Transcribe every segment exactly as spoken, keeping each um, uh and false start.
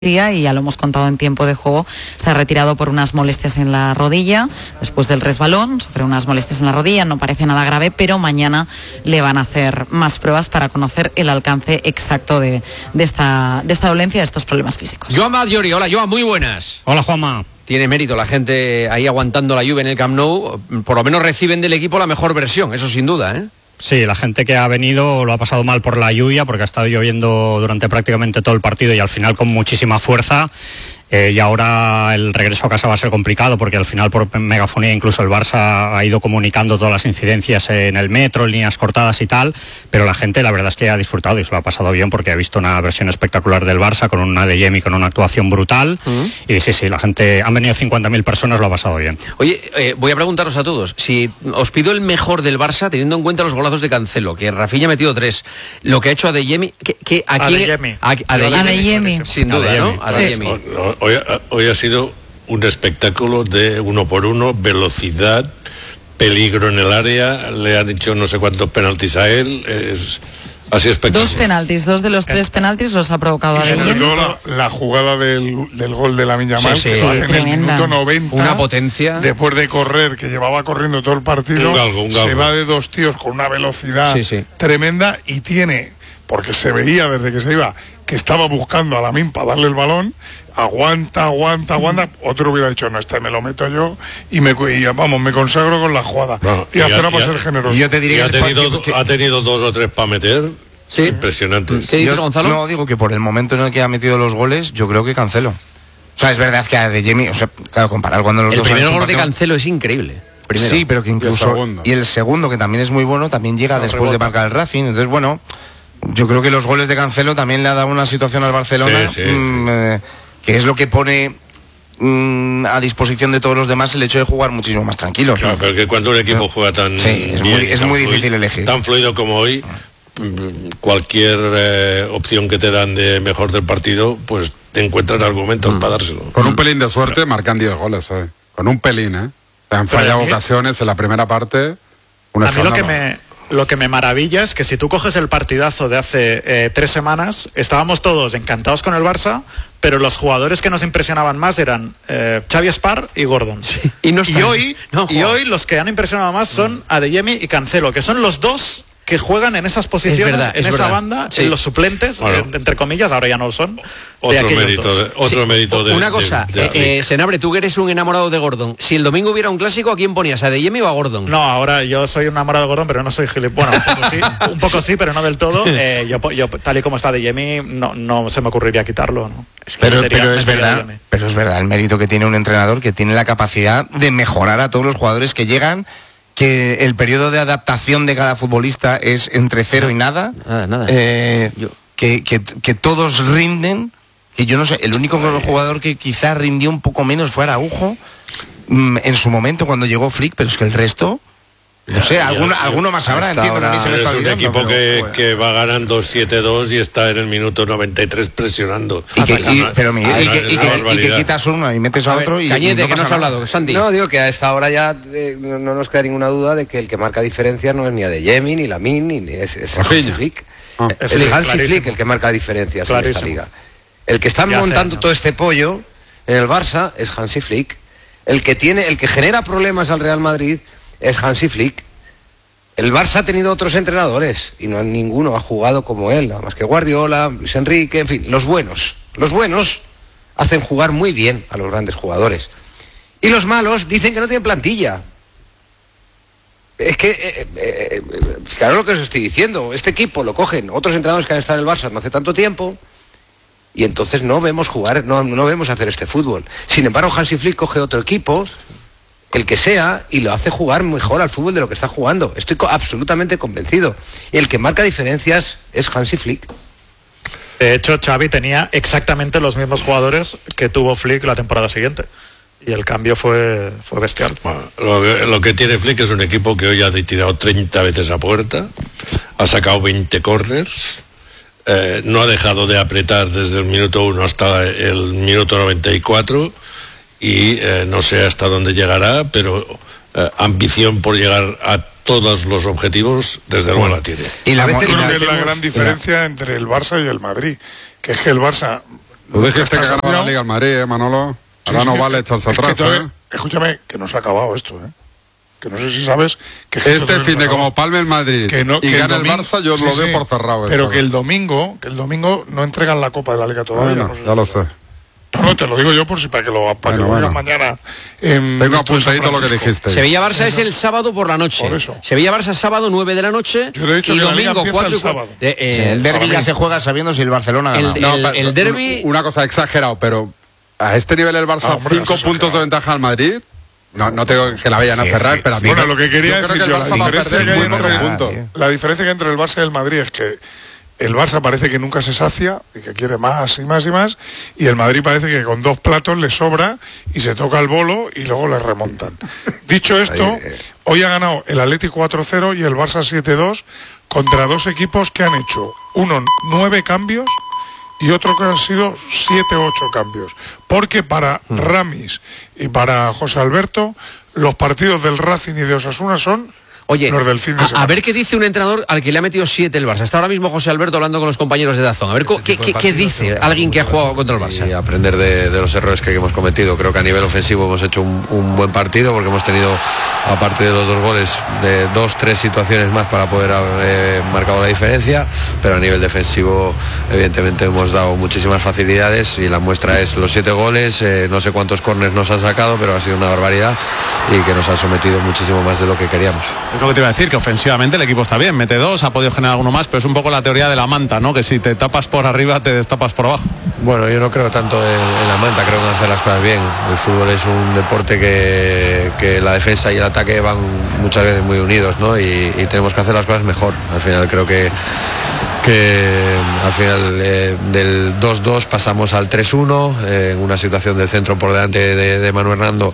y ya lo hemos contado en tiempo de juego, se ha retirado por unas molestias en la rodilla, después del resbalón, sufre unas molestias en la rodilla, no parece nada grave, pero mañana le van a hacer más pruebas para conocer el alcance exacto de, de, esta, de esta dolencia, de estos problemas físicos. Joan Batllori, hola Joan, muy buenas. Hola Juanma. Tiene mérito la gente ahí aguantando la lluvia en el Camp Nou, por lo menos reciben del equipo la mejor versión, eso sin duda, ¿eh? Sí, la gente que ha venido lo ha pasado mal por la lluvia porque ha estado lloviendo durante prácticamente todo el partido y al final con muchísima fuerza. Eh, y ahora el regreso a casa va a ser complicado porque al final por megafonía incluso el Barça ha ido comunicando todas las incidencias en el metro, en líneas cortadas y tal, pero la gente la verdad es que ha disfrutado y se lo ha pasado bien porque ha visto una versión espectacular del Barça con una de Yemi, con una actuación brutal. Uh-huh. Y sí, sí, la gente, han venido cincuenta mil personas, lo ha pasado bien. Oye, eh, voy a preguntaros a todos, si os pido el mejor del Barça teniendo en cuenta los golazos de Cancelo, que Rafinha ha metido tres, lo que ha hecho Adeyemi, que, que aquí Adeyemi. Adeyemi, sin duda, ¿no? Adeyemi. Sí. Hoy, hoy ha sido un espectáculo de uno por uno, velocidad, peligro en el área, le han hecho no sé cuántos penaltis a él, es así espectacular. Dos penaltis, dos de los tres penaltis los ha provocado Adeyemi. La, la jugada del, del gol de Lamine Yamal, sí, sí, que sí, lo hace en el minuto noventa, una potencia. Después de correr, que llevaba corriendo todo el partido, un galgo, un galgo. Se va de dos tíos con una velocidad sí, sí. tremenda y tiene, porque se veía desde que se iba, que estaba buscando a Lamine para darle el balón, aguanta, aguanta, aguanta, otro hubiera dicho, no, este me lo meto yo y, me, y vamos, me consagro con la jugada. Bueno, y espera para ser generoso. Y yo te diría que ha tenido, que, que, ha tenido dos o tres para meter. Sí. Impresionante. ¿Qué dices, Gonzalo? No, digo que por el momento en el que ha metido los goles, yo creo que Cancelo. O sea, es verdad que a Adeyemi, o sea, claro, comparar cuando los el dos... El primer gol de Cancelo es increíble. Primero. Sí, pero que incluso... Y el, y el segundo, que también es muy bueno, también llega no, después rebota. de marcar el Racing. Entonces, bueno, yo creo que los goles de Cancelo también le ha dado una situación al Barcelona, sí, sí, mmm, sí. Eh, que es lo que pone mmm, a disposición de todos los demás el hecho de jugar muchísimo más tranquilos. Claro, ¿no? pero que cuando un equipo juega tan sí, es bien, muy, es tan muy fluido, difícil elegir. Tan fluido como hoy, cualquier eh, opción que te dan de mejor del partido, pues te encuentran argumentos mm. para dárselo. Con un pelín de suerte marcan diez goles hoy. Con un pelín, ¿eh? Se han fallado ocasiones en la primera parte. Un a mí lo que me... Lo que me maravilla es que si tú coges el partidazo de hace eh, tres semanas, estábamos todos encantados con el Barça, pero los jugadores que nos impresionaban más eran eh, Xavi Espar y Gordon. Sí. Y, no y, hoy, no, y hoy los que han impresionado más son mm. Adeyemi y Cancelo, que son los dos que juegan en esas posiciones, verdad, en esa verdad. banda, sí. en los suplentes, bueno, eh, entre comillas, ahora ya no lo son. Otro mérito, de, otro sí. mérito de... Una cosa, de, de, de eh, Senabre, tú que eres un enamorado de Gordon, si el domingo hubiera un clásico, ¿a quién ponías? ¿A Adeyemi o a Gordon? No, ahora yo soy un enamorado de Gordon, pero no soy gilipollas. Bueno, un poco sí, un poco sí, pero no del todo. Eh, yo, yo, tal y como está Adeyemi, no, no se me ocurriría quitarlo, ¿no? Es que pero, pero es verdad, pero es verdad el mérito que tiene un entrenador que tiene la capacidad de mejorar a todos los jugadores que llegan, que el periodo de adaptación de cada futbolista es entre cero y nada, nada, nada. Eh, que, que, que todos rinden, y yo no sé, el único jugador que quizás rindió un poco menos fue Araujo mmm, en su momento cuando llegó Flick, pero es que el resto, no sé, ya, alguno, ya, alguno más habrá, entiendo que a mí se me está olvidando. Es un equipo pero, que, bueno. que va ganando siete dos y está en el minuto noventa y tres presionando. Y que, y, pero Miguel, y, que, y, que, y que quitas uno y metes a, a otro ver, y... Cañete, y no que no has hablado, Santi. No, digo que a esta hora ya eh, no, no nos queda ninguna duda de que el que marca diferencias no es ni Adeyemi, ni Lamine, ni es, es Hansi Flick. Ah, es es Hansi Flick el que marca diferencias clarísimo. En esta liga. El que está montando todo este pollo en el Barça es Hansi Flick. El que tiene, el que genera problemas al Real Madrid es Hansi Flick. El Barça ha tenido otros entrenadores y no ninguno ha jugado como él, nada más que Guardiola, Luis Enrique, en fin, los buenos. Los buenos hacen jugar muy bien a los grandes jugadores. Y los malos dicen que no tienen plantilla. Es que, eh, eh, fijaros lo que os estoy diciendo, este equipo lo cogen otros entrenadores que han estado en el Barça no hace tanto tiempo y entonces no vemos jugar, no, no vemos hacer este fútbol. Sin embargo, Hansi Flick coge otro equipo, el que sea, y lo hace jugar mejor al fútbol de lo que está jugando. Estoy co- absolutamente convencido. Y el que marca diferencias es Hansi Flick. De hecho, Xavi tenía exactamente los mismos jugadores que tuvo Flick la temporada siguiente. Y el cambio fue, fue bestial. Bueno, lo, que, lo que tiene Flick es un equipo que hoy ha tirado treinta veces a puerta, ha sacado veinte corners, eh, no ha dejado de apretar desde el minuto uno hasta el minuto noventa y cuatro y eh, no sé hasta dónde llegará, pero eh, ambición por llegar a todos los objetivos desde luego la tiene. Y la, creo que es la gran diferencia entre el Barça y el Madrid, que es que el Barça Tú dijiste que ganaba la Liga al Madrid, ¿eh, Manolo? Ahora sí, no sí, vale echarse atrás, que todavía, ¿eh? Escúchame, que no se ha acabado esto, ¿eh? Que no sé si sabes que este fin de como palme el Madrid que no, y que gana el, domingo, el Barça, yo sí, lo veo sí, por cerrado. Pero que el domingo, que el domingo no entregan la Copa de la Liga todavía. Bueno, no sé ya si lo sé. No, no, te lo digo yo por si para que lo, para bueno, que lo bueno. mañana. En Tengo apuntadito lo que dijiste. Sevilla-Barça es el sábado por la noche. Por eso. Sevilla-Barça sábado nueve de la noche. Yo le he dicho y que domingo cuatro y sábado. Eh, eh, sí, el derbi ya se juega sabiendo si el Barcelona gana. El, el, el derbi. Una cosa exagerado, pero a este nivel el Barça, ah, hombre, cinco puntos de ventaja al Madrid. No, no tengo que la vayan a cerrar, sí, pero a mí bueno, no, lo que quería decir yo, yo la diferencia, que hay entre, nada, la diferencia que hay entre el Barça y el Madrid es que el Barça parece que nunca se sacia y que quiere más y más y más, y el Madrid parece que con dos platos le sobra y se toca el bolo y luego le remontan. Dicho esto, hoy ha ganado el Atlético cuatro cero y el Barça siete dos contra dos equipos que han hecho uno nueve cambios y otro que han sido siete ocho cambios. Porque para mm. Ramis y para José Alberto, los partidos del Racing y de Osasuna son Oye, los del fin de semana. A, a ver qué dice un entrenador al que le ha metido siete el Barça. Está ahora mismo José Alberto hablando con los compañeros de Dazón. A ver qué, qué, qué dice alguien que ha jugado contra el Barça. Y aprender de, de los errores que hemos cometido. Creo que a nivel ofensivo hemos hecho un, un buen partido porque hemos tenido, aparte de los dos goles, de dos, tres situaciones más para poder haber eh, marcado la diferencia. Pero a nivel defensivo, evidentemente, hemos dado muchísimas facilidades y la muestra es los siete goles. Eh, no sé cuántos córneres nos han sacado, pero ha sido una barbaridad y que nos han sometido muchísimo más de lo que queríamos. Es lo que te iba a decir, que ofensivamente el equipo está bien, mete dos, ha podido generar alguno más, pero es un poco la teoría de la manta, ¿no? Que si te tapas por arriba, te destapas por abajo. Bueno, yo no creo tanto en, en la manta, creo que hacer las cosas bien. El fútbol es un deporte que, que la defensa y el ataque van muchas veces muy unidos, ¿no? Y, y tenemos que hacer las cosas mejor. Al final creo que que al final eh, del dos dos pasamos al tres uno eh, en una situación del centro por delante de, de Manu Hernando,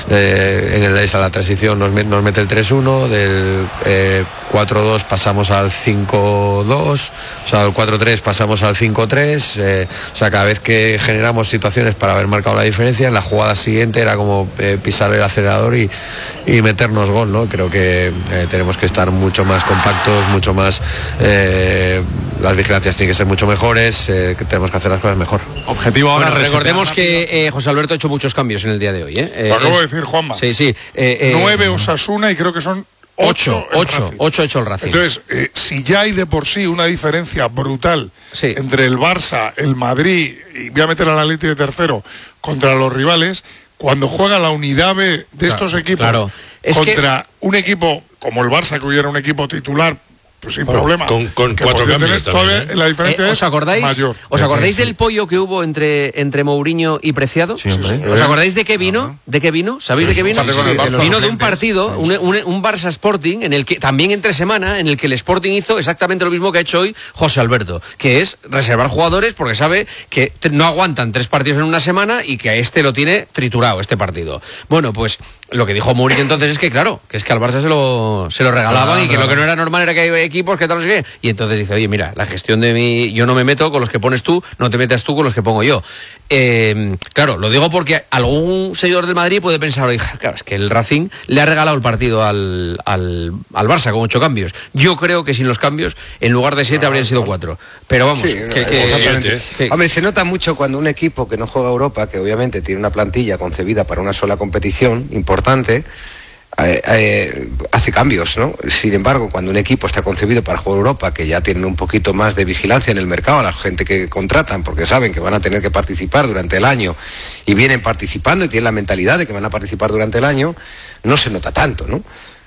eh, en el esa la transición nos, nos mete el tres uno, del eh, cuatro dos pasamos al cinco dos, o sea, al cuatro tres pasamos al cinco tres, eh, o sea, cada vez que generamos situaciones para haber marcado la diferencia, en la jugada siguiente era como eh, pisar el acelerador y, y meternos gol, ¿no? Creo que eh, tenemos que estar mucho más compactos, mucho más eh, las vigilancias tienen que ser mucho mejores, eh, que tenemos que hacer las cosas mejor. Objetivo ahora. Bueno, recordemos que eh, José Alberto ha hecho muchos cambios en el día de hoy. ¿eh? Lo acabo de decir, Juanma. Sí, sí. Eh, eh, Nueve Osasuna y creo que son ocho. Ocho, ocho ha hecho el Racing. Entonces, eh, si ya hay de por sí una diferencia brutal sí. entre el Barça, el Madrid, y voy a meter al Atlético de tercero, contra los rivales, cuando juega la unidad B de claro, estos equipos claro. Es contra que... un equipo como el Barça, que hubiera un equipo titular, pues sin bueno, problema. Con, con cuatro cambios también, ¿eh? La diferencia eh, es ¿Os acordáis, mayor. ¿os acordáis del pollo que hubo entre, entre Mourinho y Preciado? Sí, sí, sí. ¿Os acordáis de qué vino? Uh-huh. ¿De qué vino? ¿Sabéis sí, de qué vino? Sí, sí, vino de un partido, un, un, un Barça Sporting, en el que también entre semana, en el que el Sporting hizo exactamente lo mismo que ha hecho hoy José Alberto, que es reservar jugadores porque sabe que no aguantan tres partidos en una semana y que a este lo tiene triturado, este partido. Bueno, pues lo que dijo Mourinho entonces es que, claro, que es que al Barça se lo, se lo regalaban ah, y que no, lo que no era normal era que hay equipos que tal, no sé qué. Y entonces dice, oye, mira, la gestión de mi... Yo no me meto con los que pones tú, no te metas tú con los que pongo yo. Eh, claro, lo digo porque algún seguidor del Madrid puede pensar, oye, claro, es que el Racing le ha regalado el partido al, al, al Barça con ocho cambios. Yo creo que sin los cambios, en lugar de siete, ah, habrían sido cuatro. Pero vamos, sí, que, que, que... Hombre, se nota mucho cuando un equipo que no juega Europa, que obviamente tiene una plantilla concebida para una sola competición importante, Eh, eh, hace cambios, ¿no? Sin embargo, cuando un equipo está concebido para jugar Europa, que ya tienen un poquito más de vigilancia en el mercado a la gente que contratan, porque saben que van a tener que participar durante el año y vienen participando y tienen la mentalidad de que van a participar durante el año, no se nota tanto, ¿no?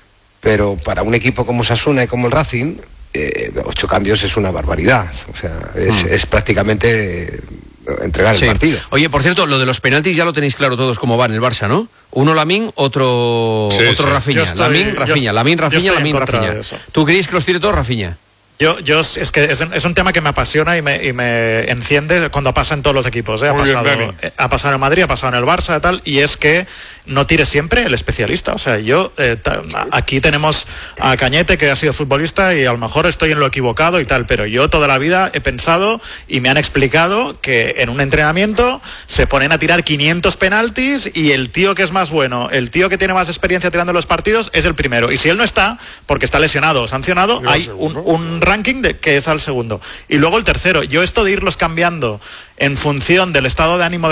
Pero para un equipo como Osasuna y como el Racing, eh, ocho cambios es una barbaridad, o sea, es, mm. es prácticamente... entregar sí. el partido. Oye, por cierto, lo de los penaltis ya lo tenéis claro todos cómo va en el Barça, ¿no? Uno Lamín, otro sí, otro sí. Rafinha. Estoy, Lamín, Rafinha, Lamín, Rafinha, Lamín, Rafinha. ¿Tú creéis que los tire todos Rafinha? Yo, yo es que es, es un tema que me apasiona y me, y me enciende cuando pasa en todos los equipos. ¿eh? Ha, pasado, bien, ha pasado en el Madrid, ha pasado en el Barça y tal, y es que no tire siempre el especialista. O sea, yo eh, aquí tenemos a Cañete, que ha sido futbolista, y a lo mejor estoy en lo equivocado y tal, pero yo toda la vida he pensado y me han explicado que en un entrenamiento se ponen a tirar quinientos penaltis y el tío que es más bueno, el tío que tiene más experiencia tirando los partidos es el primero. Y si él no está, porque está lesionado o sancionado, hay un, un ranking de que es al segundo. Y luego el tercero. Yo esto de irlos cambiando en función del estado de ánimo